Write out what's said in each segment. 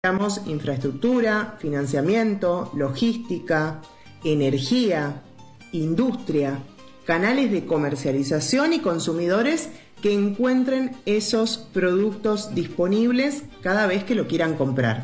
Infraestructura, financiamiento, logística, energía, industria, canales de comercialización y consumidores que encuentren esos productos disponibles cada vez que lo quieran comprar.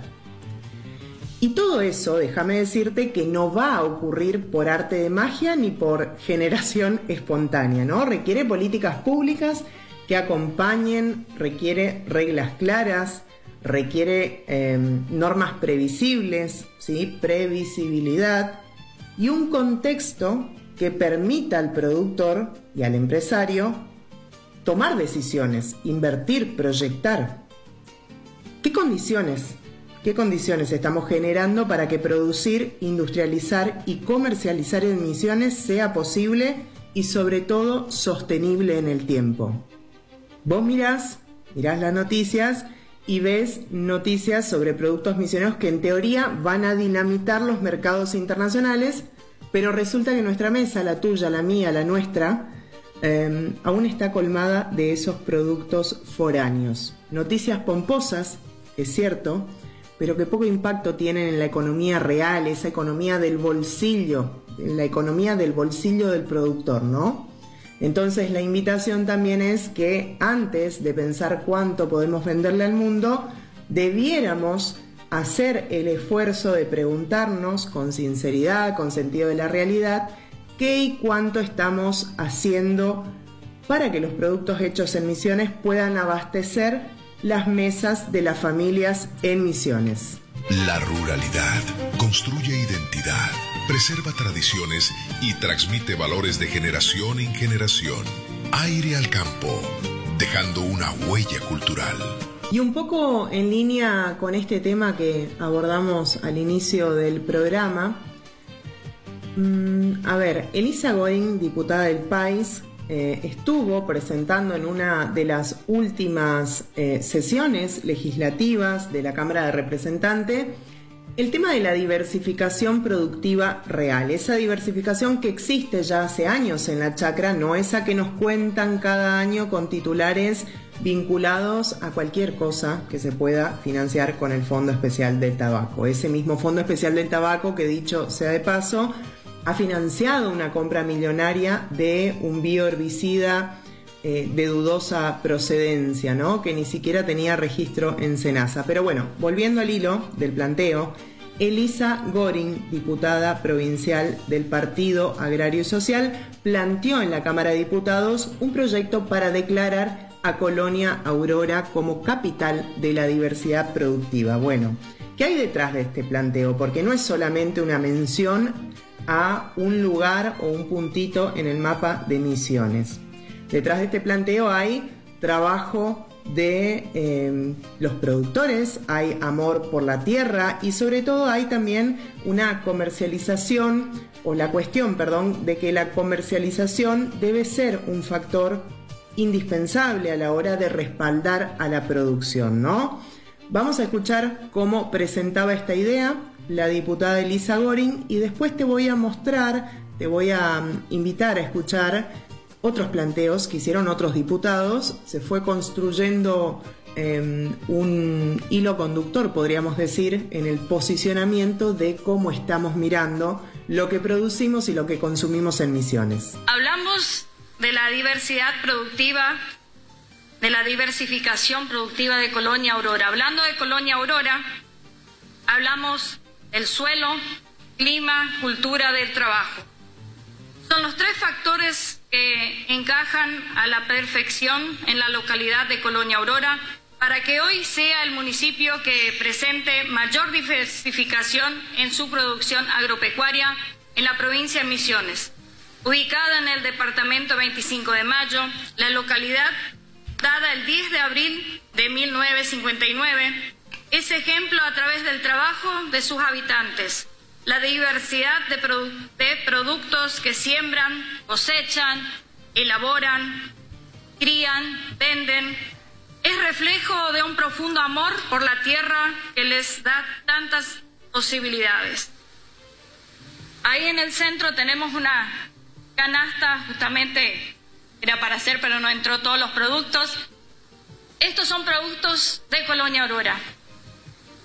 Y todo eso, déjame decirte que no va a ocurrir por arte de magia ni por generación espontánea, ¿no? Requiere políticas públicas que acompañen, requiere reglas claras, requiere normas previsibles, ¿sí? Previsibilidad y un contexto que permita al productor y al empresario tomar decisiones, invertir, proyectar. ¿Qué condiciones estamos generando para que producir, industrializar y comercializar emisiones sea posible y sobre todo sostenible en el tiempo? Vos mirás las noticias y ves noticias sobre productos misioneros que en teoría van a dinamitar los mercados internacionales, pero resulta que nuestra mesa, la tuya, la mía, la nuestra, aún está colmada de esos productos foráneos. Noticias pomposas, es cierto, pero que poco impacto tienen en la economía real, esa economía del bolsillo, en la economía del bolsillo del productor, ¿no? Entonces la invitación también es que antes de pensar cuánto podemos venderle al mundo, debiéramos hacer el esfuerzo de preguntarnos con sinceridad, con sentido de la realidad, qué y cuánto estamos haciendo para que los productos hechos en Misiones puedan abastecer las mesas de las familias en Misiones. La ruralidad construye identidad, preserva tradiciones y transmite valores de generación en generación. Aire al campo, dejando una huella cultural. Y un poco en línea con este tema que abordamos al inicio del programa, Elisa Gorin, diputada del País, estuvo presentando en una de las últimas sesiones legislativas de la Cámara de Representantes el tema de la diversificación productiva real, esa diversificación que existe ya hace años en la chacra, no esa que nos cuentan cada año con titulares vinculados a cualquier cosa que se pueda financiar con el Fondo Especial del Tabaco. Ese mismo Fondo Especial del Tabaco que, dicho sea de paso, ha financiado una compra millonaria de un bioherbicida de dudosa procedencia, ¿no? Que ni siquiera tenía registro en SENASA. Pero bueno, volviendo al hilo del planteo, Elisa Gorin, diputada provincial del Partido Agrario y Social, planteó en la Cámara de Diputados un proyecto para declarar a Colonia Aurora como capital de la diversidad productiva. Bueno, ¿qué hay detrás de este planteo? Porque no es solamente una mención a un lugar o un puntito en el mapa de Misiones. Detrás de este planteo hay trabajo de los productores, hay amor por la tierra y sobre todo hay también una comercialización, o la cuestión, de que la comercialización debe ser un factor indispensable a la hora de respaldar a la producción, ¿no? Vamos a escuchar cómo presentaba esta idea la diputada Elisa Gorin y después te voy a invitar a escuchar otros planteos que hicieron otros diputados. Se fue construyendo un hilo conductor, podríamos decir, en el posicionamiento de cómo estamos mirando lo que producimos y lo que consumimos en Misiones. Hablamos de la diversidad productiva, de la diversificación productiva de Colonia Aurora. Hablando de Colonia Aurora, hablamos del suelo, clima, cultura del trabajo. Son los tres factores que encajan a la perfección en la localidad de Colonia Aurora para que hoy sea el municipio que presente mayor diversificación en su producción agropecuaria en la provincia de Misiones. Ubicada en el departamento 25 de Mayo, la localidad, dada el 10 de abril de 1959, es ejemplo a través del trabajo de sus habitantes. La diversidad de productos que siembran, cosechan, elaboran, crían, venden, es reflejo de un profundo amor por la tierra que les da tantas posibilidades. Ahí en el centro tenemos una canasta, justamente era para hacer, pero no entró todos los productos. Estos son productos de Colonia Aurora.